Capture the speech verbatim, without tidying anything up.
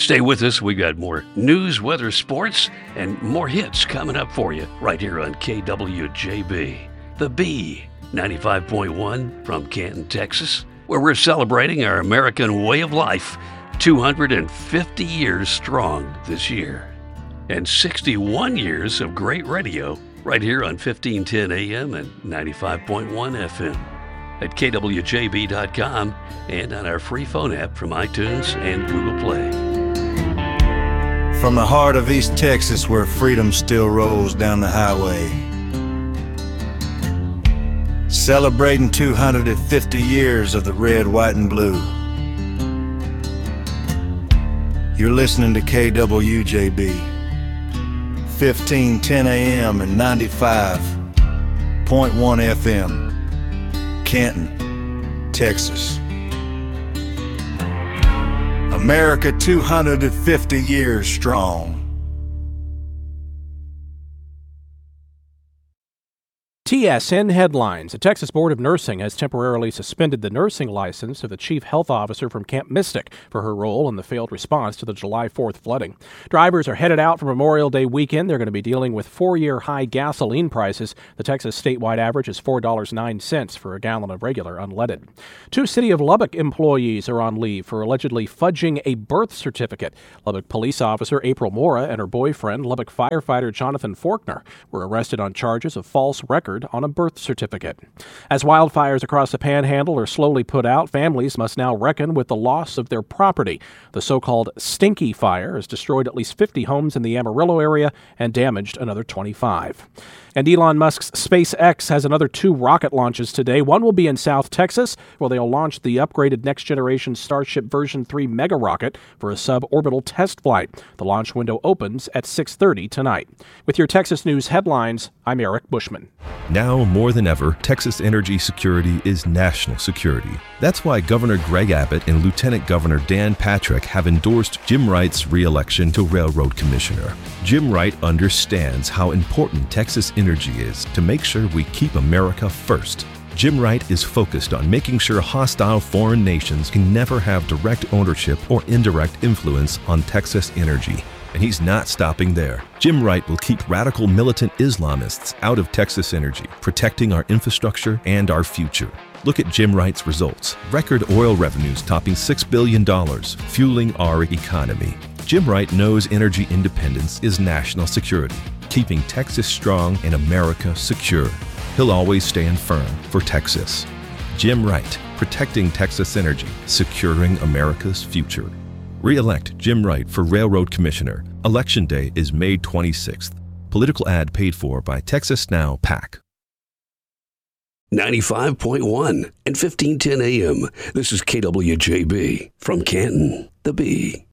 Stay with us. We got more news, weather, sports, and more hits coming up for you right here on K W J B. The B, ninety-five point one from Canton, Texas, where we're celebrating our American way of life, two hundred fifty years strong this year. And sixty-one years of great radio right here on fifteen ten A M and ninety-five point one F M. At K W J B dot com and on our free phone app from iTunes and Google Play. From the heart of East Texas, where freedom still rolls down the highway, celebrating two hundred fifty years of the red, white, and blue. You're listening to K W J B, fifteen ten A M and ninety-five point one F M. Canton, Texas. America two hundred fifty years strong. T S N headlines. The Texas Board of Nursing has temporarily suspended the nursing license of the chief health officer from Camp Mystic for her role in the failed response to the July fourth flooding. Drivers are headed out for Memorial Day weekend. They're going to be dealing with four-year high gasoline prices. The Texas statewide average is four dollars and nine cents for a gallon of regular unleaded. Two City of Lubbock employees are on leave for allegedly fudging a birth certificate. Lubbock police officer April Mora and her boyfriend, Lubbock firefighter Jonathan Faulkner, were arrested on charges of false record on a birth certificate. As wildfires across the Panhandle are slowly put out, families must now reckon with the loss of their property. The so-called Stinky Fire has destroyed at least fifty homes in the Amarillo area and damaged another twenty-five. And Elon Musk's SpaceX has another two rocket launches today. One will be in South Texas, where they'll launch the upgraded next-generation Starship version three mega rocket for a suborbital test flight. The launch window opens at six thirty tonight. With your Texas News headlines, I'm Eric Bushman. Now more than ever, Texas energy security is national security. That's why Governor Greg Abbott and Lieutenant Governor Dan Patrick have endorsed Jim Wright's re-election to Railroad Commissioner. Jim Wright understands how important Texas energy is to make sure we keep America first. Jim Wright is focused on making sure hostile foreign nations can never have direct ownership or indirect influence on Texas energy. And he's not stopping there. Jim Wright will keep radical militant Islamists out of Texas energy, protecting our infrastructure and our future. Look at Jim Wright's results. Record oil revenues topping six billion dollars, fueling our economy. Jim Wright knows energy independence is national security, keeping Texas strong and America secure. He'll always stand firm for Texas. Jim Wright, protecting Texas energy, securing America's future. Re-elect Jim Wright for Railroad Commissioner. Election Day is May twenty-sixth. Political ad paid for by Texas Now PAC. ninety-five point one and fifteen ten A M. This is K W J B from Canton, the B.